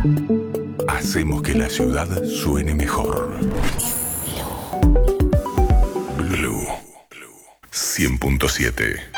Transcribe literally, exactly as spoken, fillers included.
Hacemos que la ciudad suene mejor. Blue cien punto siete.